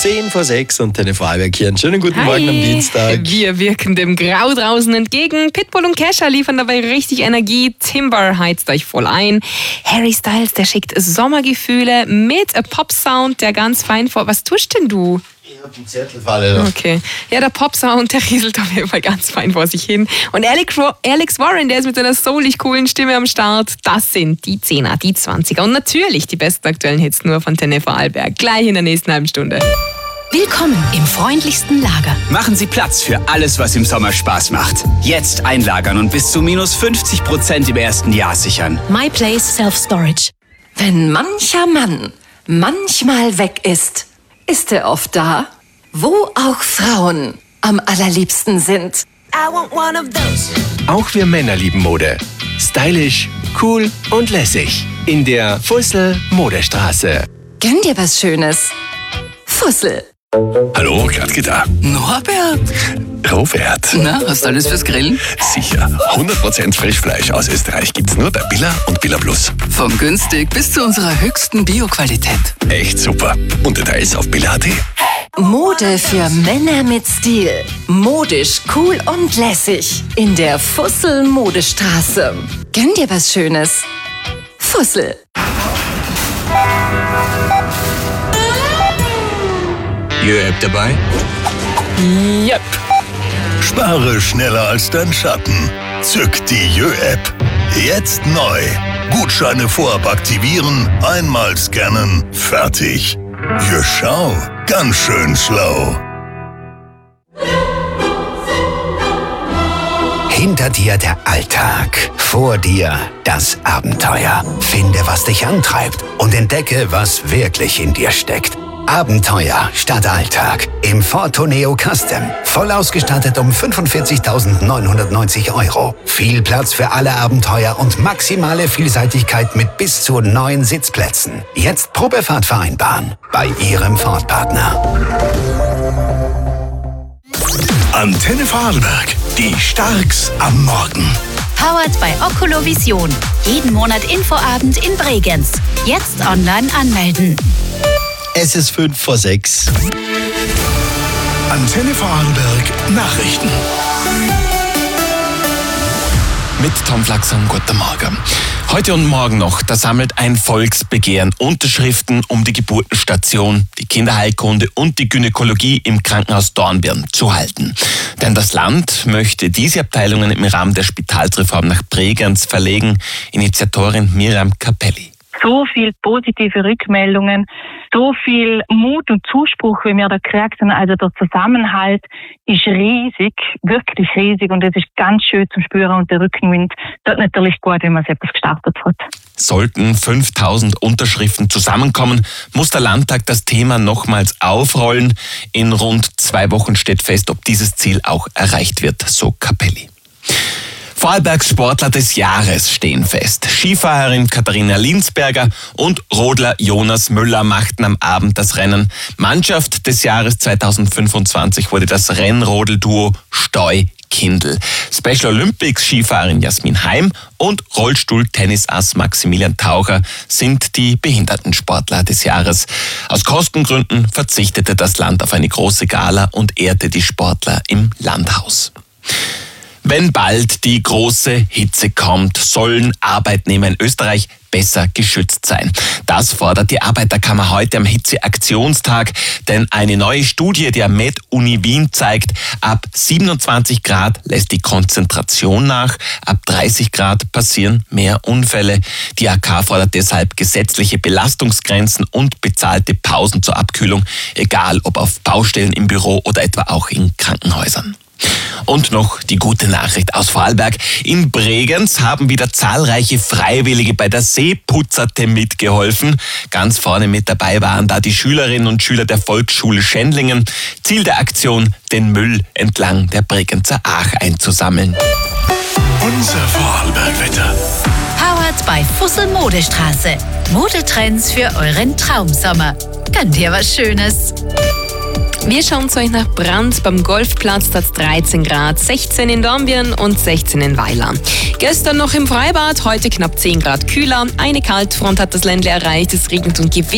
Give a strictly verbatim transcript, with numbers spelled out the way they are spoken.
zehn vor sechs und Antenne Vorarlberg hier. Einen schönen guten Hi. Morgen am Dienstag. Wir wirken dem Grau draußen entgegen. Pitbull und Kesha liefern dabei richtig Energie. Timber heizt euch voll ein. Harry Styles, der schickt Sommergefühle mit einem Pop-Sound, der ganz fein vor... Was tust denn du? Ich hab den Zettelfalle da. Okay. Ja, der Pop-Sound, der rieselt auf jeden Fall ganz fein vor sich hin. Und Alex, Alex Warren, der ist mit seiner soulig coolen Stimme am Start. Das sind die Zehner, die Zwanziger und natürlich die besten aktuellen Hits nur von Antenne Vorarlberg. Gleich in der nächsten halben Stunde. Willkommen im freundlichsten Lager. Machen Sie Platz für alles, was im Sommer Spaß macht. Jetzt einlagern und bis zu minus fünfzig Prozent im ersten Jahr sichern. My Place Self Storage. Wenn mancher Mann manchmal weg ist, ist er oft da, wo auch Frauen am allerliebsten sind. I want one of those. Auch wir Männer lieben Mode. Stylisch, cool und lässig. In der Fussel Modestraße. Gönn dir was Schönes. Fussel. Hallo, Gradke da. Norbert? Robert. Na, hast du alles fürs Grillen? Sicher. hundert Prozent Frischfleisch aus Österreich gibt's nur bei Billa und Billa Plus. Vom günstig bis zu unserer höchsten Bioqualität. Echt super. Und Details auf billa punkt at. Mode für Männer mit Stil. Modisch, cool und lässig. In der Fussel Modestraße. Gönn dir was Schönes. Fussel. Jö-App dabei? Yep. Spare schneller als dein Schatten. Zück die Jö-App. Jetzt neu. Gutscheine vorab aktivieren, einmal scannen, fertig. Jö, schau, ganz schön schlau. Hinter dir der Alltag, vor dir das Abenteuer. Finde, was dich antreibt und entdecke, was wirklich in dir steckt. Abenteuer statt Alltag im Ford Tourneo Custom. Voll ausgestattet um fünfundvierzigtausendneunhundertneunzig Euro. Viel Platz für alle Abenteuer und maximale Vielseitigkeit mit bis zu neun Sitzplätzen. Jetzt Probefahrt vereinbaren bei Ihrem Ford-Partner. Antenne Vorarlberg. Die Starks am Morgen. Powered bei Oculovision. Jeden Monat Infoabend in Bregenz. Jetzt online anmelden. Es ist fünf vor sechs. Antenne Vorarlberg Nachrichten. Mit Tom Flachsam, guten Morgen. Heute und morgen noch, da sammelt ein Volksbegehren Unterschriften, um die Geburtenstation, die Kinderheilkunde und die Gynäkologie im Krankenhaus Dornbirn zu halten. Denn das Land möchte diese Abteilungen im Rahmen der Spitalsreform nach Bregenz verlegen. Initiatorin Miriam Capelli. So viel positive Rückmeldungen, so viel Mut und Zuspruch, wie wir da gekriegt haben. Also der Zusammenhalt ist riesig, wirklich riesig und es ist ganz schön zum Spüren und der Rückenwind tut natürlich gut, wenn man etwas gestartet hat. Sollten fünftausend Unterschriften zusammenkommen, muss der Landtag das Thema nochmals aufrollen. In rund zwei Wochen steht fest, ob dieses Ziel auch erreicht wird, so Capelli. Vorarlbergs Sportler des Jahres stehen fest. Skifahrerin Katharina Linsberger und Rodler Jonas Müller machten am Abend das Rennen. Mannschaft des Jahres zweitausendfünfundzwanzig wurde das Rennrodelduo Steu-Kindl. Special Olympics Skifahrerin Jasmin Heim und Rollstuhl-Tennisass Maximilian Taucher sind die Behindertensportler des Jahres. Aus Kostengründen verzichtete das Land auf eine große Gala und ehrte die Sportler im Landhaus. Wenn bald die große Hitze kommt, sollen Arbeitnehmer in Österreich besser geschützt sein. Das fordert die Arbeiterkammer heute am Hitzeaktionstag, denn eine neue Studie der Med-Uni Wien zeigt, ab siebenundzwanzig Grad lässt die Konzentration nach, ab dreißig Grad passieren mehr Unfälle. Die A K fordert deshalb gesetzliche Belastungsgrenzen und bezahlte Pausen zur Abkühlung, egal ob auf Baustellen, im Büro oder etwa auch in Krankenhäusern. Und noch die gute Nachricht aus Vorarlberg. In Bregenz haben wieder zahlreiche Freiwillige bei der Seeputzerte mitgeholfen. Ganz vorne mit dabei waren da die Schülerinnen und Schüler der Volksschule Schändlingen. Ziel der Aktion, den Müll entlang der Bregenzer Aach einzusammeln. Unser Vorarlberg-Wetter. Powered bei Fussel Modestraße. Modetrends für euren Traumsommer. Gönn dir was Schönes. Wir schauen zu euch nach Brand. Beim Golfplatz hat es dreizehn Grad, sechzehn in Dornbirn und sechzehn in Weiler. Gestern noch im Freibad, heute knapp zehn Grad kühler. Eine Kaltfront hat das Ländle erreicht. Es regnet und gewittert.